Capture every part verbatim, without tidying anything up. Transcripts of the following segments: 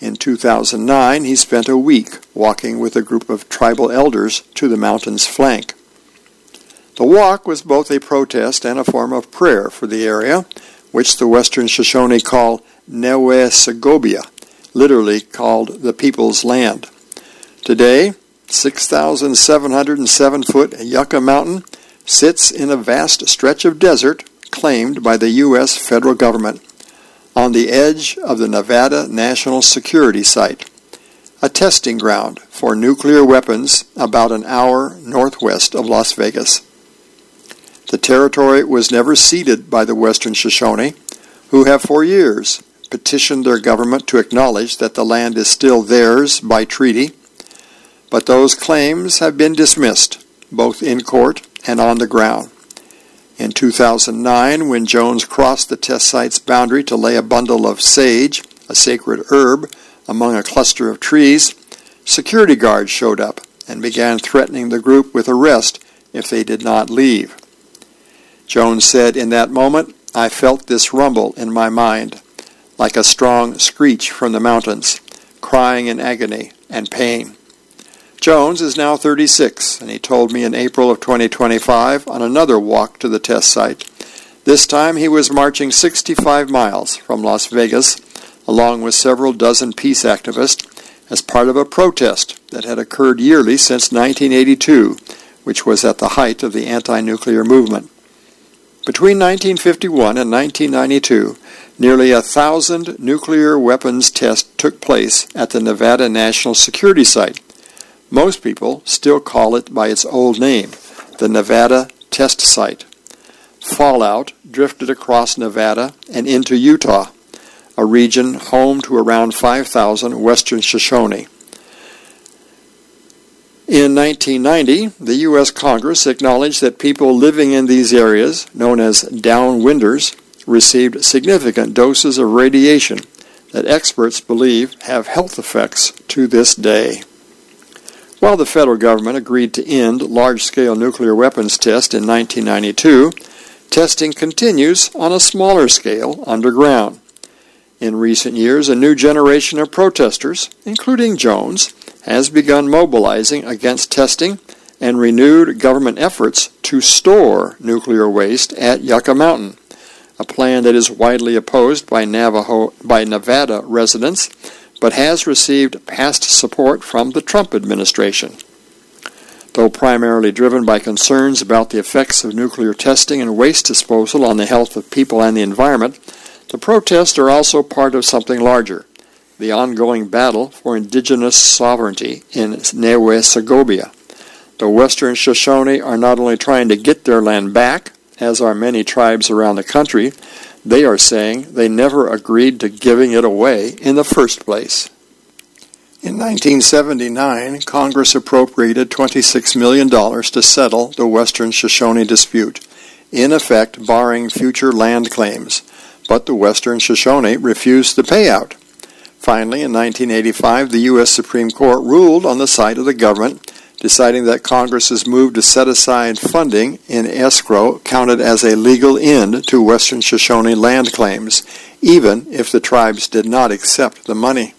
In two thousand nine, he spent a week walking with a group of tribal elders to the mountain's flank. The walk was both a protest and a form of prayer for the area, which the Western Shoshone call Newesegobia, literally called the People's Land. Today, six thousand seven hundred seven foot Yucca Mountain sits in a vast stretch of desert claimed by the U S federal government on the edge of the Nevada National Security Site, a testing ground for nuclear weapons about an hour northwest of Las Vegas. The territory was never ceded by the Western Shoshone, who have for years petitioned their government to acknowledge that the land is still theirs by treaty, but those claims have been dismissed, both in court and on the ground. In two thousand nine, when Jones crossed the test site's boundary to lay a bundle of sage, a sacred herb, among a cluster of trees, security guards showed up and began threatening the group with arrest if they did not leave. Jones said, "In that moment, I felt this rumble in my mind, like a strong screech from the mountains, crying in agony and pain." Jones is now thirty-six, and he told me in April of twenty twenty-five on another walk to the test site. This time he was marching sixty-five miles from Las Vegas, along with several dozen peace activists, as part of a protest that had occurred yearly since nineteen eighty-two, which was at the height of the anti-nuclear movement. Between nineteen fifty-one and nineteen ninety-two, nearly a thousand nuclear weapons tests took place at the Nevada National Security Site. Most people still call it by its old name, the Nevada Test Site. Fallout drifted across Nevada and into Utah, a region home to around five thousand Western Shoshone. In nineteen ninety, the U S Congress acknowledged that people living in these areas, known as downwinders, received significant doses of radiation that experts believe have health effects to this day. While the federal government agreed to end large-scale nuclear weapons tests in nineteen ninety-two, testing continues on a smaller scale underground. In recent years, a new generation of protesters, including Jones, has begun mobilizing against testing and renewed government efforts to store nuclear waste at Yucca Mountain, a plan that is widely opposed by Navajo, by Nevada residents, but has received past support from the Trump administration. Though primarily driven by concerns about the effects of nuclear testing and waste disposal on the health of people and the environment, the protests are also part of something larger, the ongoing battle for indigenous sovereignty in Newesegobia. The Western Shoshone are not only trying to get their land back, as are many tribes around the country, they are saying they never agreed to giving it away in the first place. In nineteen seventy-nine, Congress appropriated twenty-six million dollars to settle the Western Shoshone dispute, in effect barring future land claims, but the Western Shoshone refused the payout. Finally, in nineteen eighty-five, the U S Supreme Court ruled on the side of the government, deciding that Congress's move to set aside funding in escrow counted as a legal end to Western Shoshone land claims, even if the tribes did not accept the money.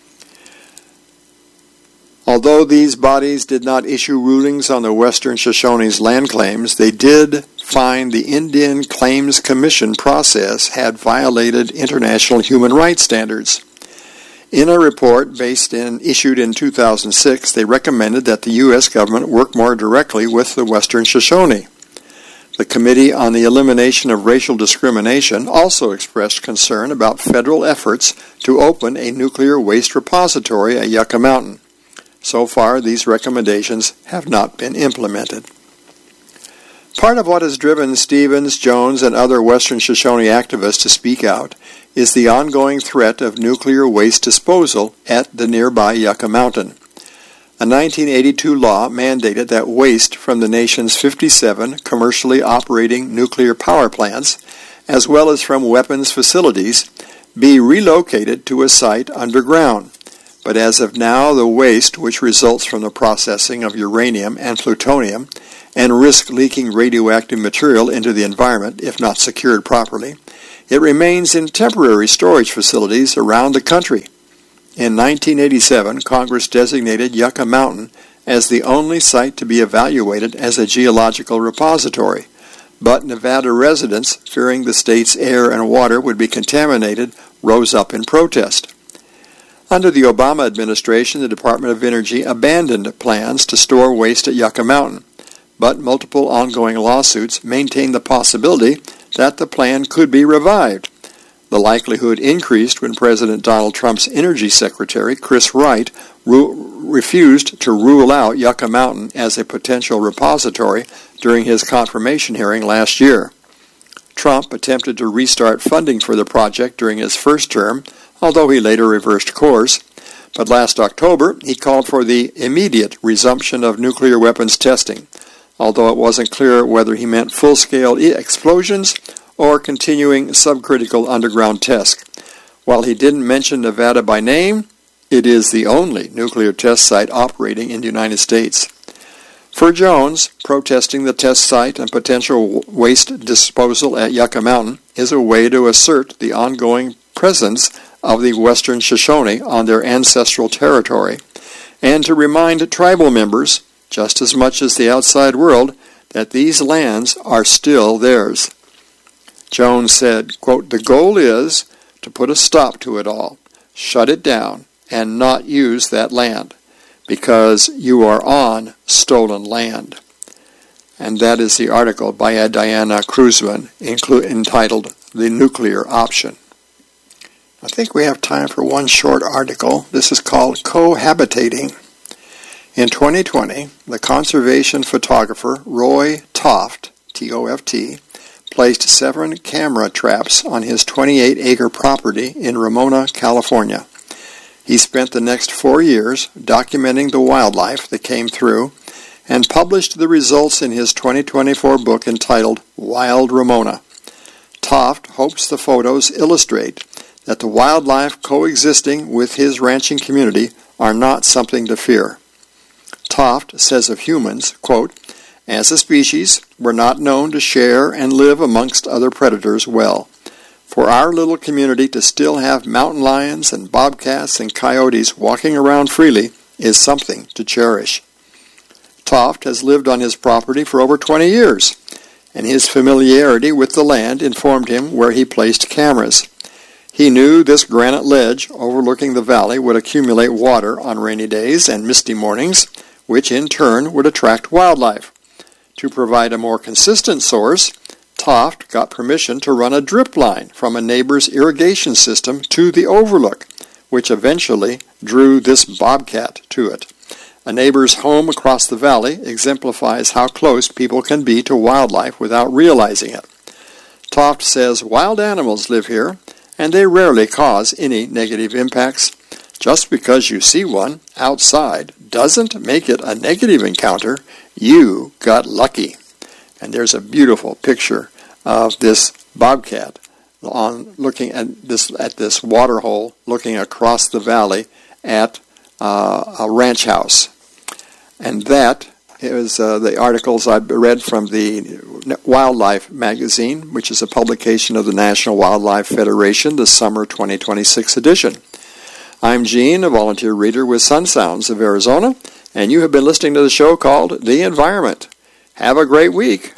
Although these bodies did not issue rulings on the Western Shoshone's land claims, they did find the Indian Claims Commission process had violated international human rights standards. In a report based in, issued in two thousand six, they recommended that the U S government work more directly with the Western Shoshone. The Committee on the Elimination of Racial Discrimination also expressed concern about federal efforts to open a nuclear waste repository at Yucca Mountain. So far, these recommendations have not been implemented. Part of what has driven Stevens, Jones, and other Western Shoshone activists to speak out is the ongoing threat of nuclear waste disposal at the nearby Yucca Mountain. A nineteen eighty-two law mandated that waste from the nation's fifty-seven commercially operating nuclear power plants, as well as from weapons facilities, be relocated to a site underground. But as of now, the waste, which results from the processing of uranium and plutonium, and risk leaking radioactive material into the environment if not secured properly, it remains in temporary storage facilities around the country. In nineteen eighty-seven, Congress designated Yucca Mountain as the only site to be evaluated as a geological repository, but Nevada residents, fearing the state's air and water would be contaminated, rose up in protest. Under the Obama administration, the Department of Energy abandoned plans to store waste at Yucca Mountain, but multiple ongoing lawsuits maintain the possibility that the plan could be revived. The likelihood increased when President Donald Trump's Energy Secretary, Chris Wright, ru- refused to rule out Yucca Mountain as a potential repository during his confirmation hearing last year. Trump attempted to restart funding for the project during his first term, although he later reversed course. But last October, he called for the immediate resumption of nuclear weapons testing, although it wasn't clear whether he meant full-scale explosions or continuing subcritical underground tests. While he didn't mention Nevada by name, it is the only nuclear test site operating in the United States. For Jones, protesting the test site and potential waste disposal at Yucca Mountain is a way to assert the ongoing presence of the Western Shoshone on their ancestral territory, and to remind tribal members, just as much as the outside world, that these lands are still theirs. Jones said, quote, "The goal is to put a stop to it all, shut it down, and not use that land, because you are on stolen land." And that is the article by Diana Kruzman inclu- entitled "The Nuclear Option." I think we have time for one short article. This is called Cohabitating. In twenty twenty, the conservation photographer Roy Toft, T O F T, placed seven camera traps on his twenty-eight acre property in Ramona, California. He spent the next four years documenting the wildlife that came through and published the results in his twenty twenty-four book entitled Wild Ramona. Toft hopes the photos illustrate that the wildlife coexisting with his ranching community are not something to fear. Toft says of humans, quote, "As a species, we're not known to share and live amongst other predators well. For our little community to still have mountain lions and bobcats and coyotes walking around freely is something to cherish." Toft has lived on his property for over twenty years, and his familiarity with the land informed him where he placed cameras. He knew this granite ledge overlooking the valley would accumulate water on rainy days and misty mornings, which in turn would attract wildlife. To provide a more consistent source, Toft got permission to run a drip line from a neighbor's irrigation system to the overlook, which eventually drew this bobcat to it. A neighbor's home across the valley exemplifies how close people can be to wildlife without realizing it. Toft says wild animals live here, and they rarely cause any negative impacts. Just because you see one outside doesn't make it a negative encounter. You got lucky. And there's a beautiful picture of this bobcat on looking at this at this water hole, looking across the valley at uh, a ranch house. And that is uh, the articles I read from the Wildlife magazine, which is a publication of the National Wildlife Federation, the summer twenty twenty-six edition. I'm Gene, a volunteer reader with Sun Sounds of Arizona, and you have been listening to the show called The Environment. Have a great week.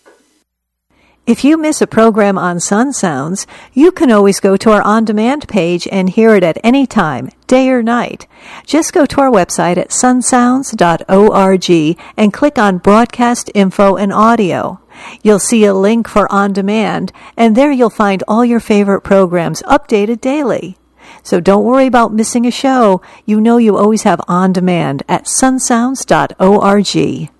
If you miss a program on Sun Sounds, you can always go to our on-demand page and hear it at any time, day or night. Just go to our website at sun sounds dot org and click on Broadcast Info and Audio. You'll see a link for on-demand, and there you'll find all your favorite programs updated daily. So don't worry about missing a show. You know you always have on-demand at sun sounds dot org.